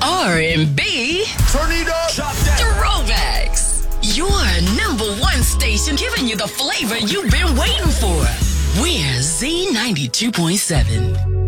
R&B. Turn it up. Throwbacks. Your number one station giving you the flavor you've been waiting for. We're Z92.7.